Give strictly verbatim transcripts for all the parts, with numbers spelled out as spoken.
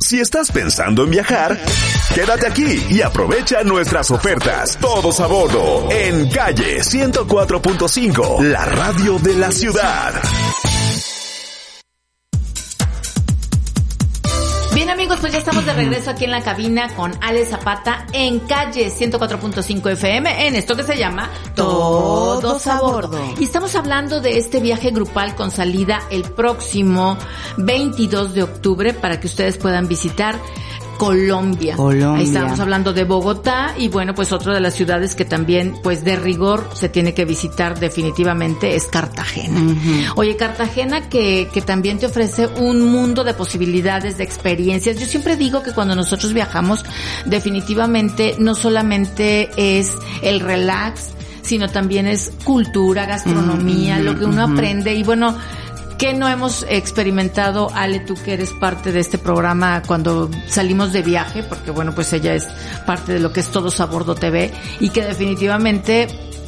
Si estás pensando en viajar, quédate aquí y aprovecha nuestras ofertas. Todos a bordo en Calle ciento cuatro punto cinco, la radio de la ciudad. Bien, amigos, pues ya estamos de regreso aquí en la cabina con Ale Zapata en Calle ciento cuatro punto cinco F M en esto que se llama Todos a Bordo. Y estamos hablando de este viaje grupal con salida el próximo veintidós de octubre para que ustedes puedan visitar Colombia. Colombia. Ahí estábamos hablando de Bogotá y bueno, pues otra de las ciudades que también, pues de rigor, se tiene que visitar definitivamente es Cartagena. Uh-huh. Oye, Cartagena que, que también te ofrece un mundo de posibilidades, de experiencias. Yo siempre digo que cuando nosotros viajamos, definitivamente no solamente es el relax, sino también es cultura, gastronomía, uh-huh, lo que uno uh-huh. aprende y bueno, ¿qué no hemos experimentado, Ale, tú que eres parte de este programa cuando salimos de viaje? Porque bueno, pues ella es parte de lo que es Todos a Bordo T V y que definitivamente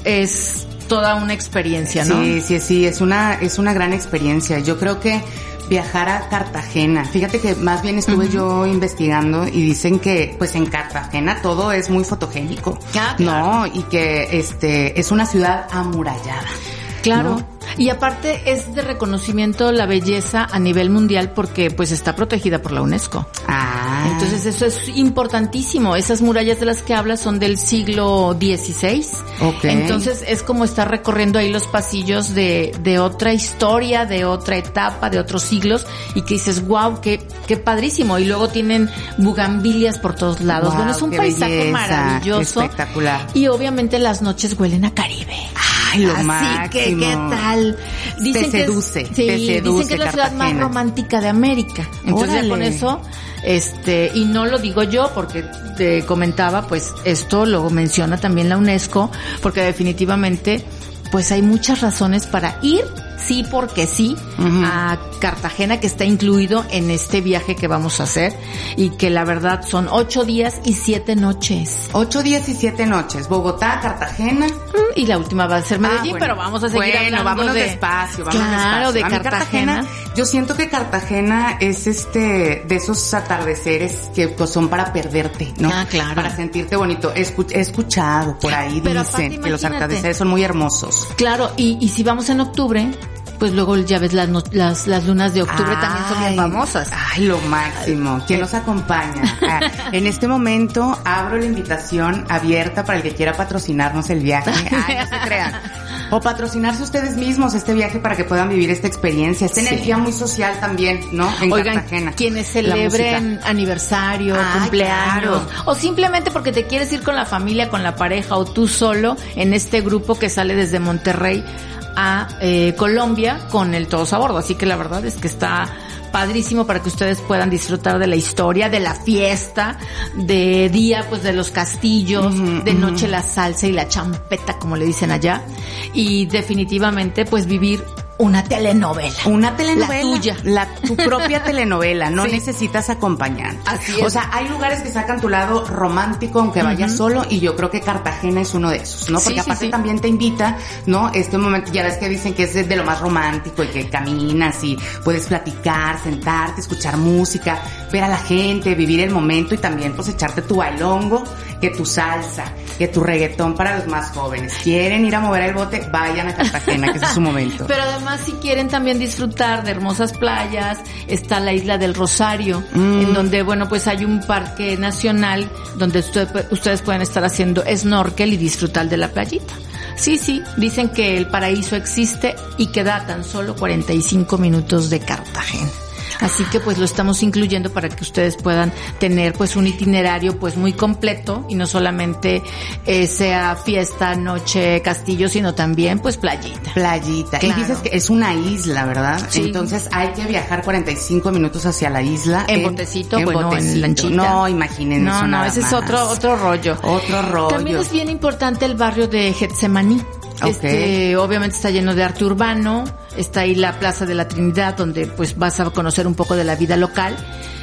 es toda una experiencia, ¿no? Sí, sí, sí, es una, es una gran experiencia. Yo creo que viajar a Cartagena, fíjate que más bien estuve uh-huh. yo investigando y dicen que pues en Cartagena todo es muy fotogénico, ah, claro. ¿no? Y que este es una ciudad amurallada. Claro. ¿No? Y aparte es de reconocimiento la belleza a nivel mundial porque pues está protegida por la UNESCO. Ah. Entonces eso es importantísimo. Esas murallas de las que hablas son del siglo dieciséis. Okay. Entonces es como estar recorriendo ahí los pasillos de, de otra historia, de otra etapa, de otros siglos y que dices, wow, qué, qué padrísimo. Y luego tienen bugambilias por todos lados. Wow, bueno, es un paisaje belleza, maravilloso. Espectacular. Y obviamente las noches huelen a Caribe. Ay, lo Así máximo. que, ¿qué tal? Dicen te seduce, que es, sí, te seduce dicen que es la ciudad Cartagena. más romántica de América. Entonces, Órale. con eso, este, y no lo digo yo porque te comentaba, pues esto lo menciona también la UNESCO, porque definitivamente, pues hay muchas razones para ir, sí porque sí, uh-huh. a Cartagena, que está incluido en este viaje que vamos a hacer y que la verdad son ocho días y siete noches. Ocho días y siete noches. Bogotá, Cartagena. Y la última va a ser Medellín, ah, bueno. pero vamos a seguir bueno, hablando vámonos de... despacio, vámonos claro, despacio. de A mí Cartagena. Cartagena. Yo siento que Cartagena es este, de esos atardeceres que pues, son para perderte, ¿no? Ah, claro. Para sentirte bonito. He escuchado por ahí, pero dicen aparte, que los atardeceres son muy hermosos. Claro, y, y si vamos en octubre, pues luego ya ves las, no, las, las lunas de octubre ay, también son bien famosas. Ay, lo máximo. ¿Quién nos acompaña? Ah, en este momento abro la invitación abierta para el que quiera patrocinarnos el viaje. Ay, no se crean. O patrocinarse ustedes mismos este viaje para que puedan vivir esta experiencia, esta sí. energía muy social también, ¿no? En Oigan, Cartagena. Quienes celebren aniversario, ah, cumpleaños, claro. o simplemente porque te quieres ir con la familia, con la pareja o tú solo en este grupo que sale desde Monterrey a eh, Colombia con el Todos a Bordo. Así que la verdad es que está padrísimo para que ustedes puedan disfrutar de la historia, de la fiesta, de día pues de los castillos, uh-huh, de noche uh-huh. la salsa y la champeta como le dicen allá y definitivamente pues vivir una telenovela. Una telenovela. La tuya. La, tu propia telenovela. No sí. necesitas acompañante. Así es. O sea, hay lugares que sacan tu lado romántico aunque uh-huh. vayas solo y yo creo que Cartagena es uno de esos, ¿no? Porque sí, aparte sí, sí. también te invita, ¿no? Este momento, ya ves que dicen que es de lo más romántico y que caminas y puedes platicar, sentarte, escuchar música, ver a la gente, vivir el momento y también pues echarte tu bailongo, que tu salsa, que tu reggaetón para los más jóvenes. ¿Quieren ir a mover el bote? Vayan a Cartagena, que ese es su momento. Pero además si quieren también disfrutar de hermosas playas, está la isla del Rosario, mm. en donde, bueno, pues hay un parque nacional donde usted, ustedes pueden estar haciendo snorkel y disfrutar de la playita. Sí, sí, dicen que el paraíso existe y que da tan solo cuarenta y cinco minutos de Cartagena. Así que pues lo estamos incluyendo para que ustedes puedan tener pues un itinerario pues muy completo y no solamente eh, sea fiesta, noche, castillo, sino también pues playita. Playita. Claro. Y dices que es una isla, ¿verdad? Sí. Entonces hay que viajar cuarenta y cinco minutos hacia la isla. En, en botecito, en bueno, botecito. en lanchita. No, imagínense. No, no, ese más. es otro, otro rollo. Otro rollo. También es bien importante el barrio de Getsemaní. Okay. Este, obviamente está lleno de arte urbano, está ahí la Plaza de la Trinidad, donde pues vas a conocer un poco de la vida local.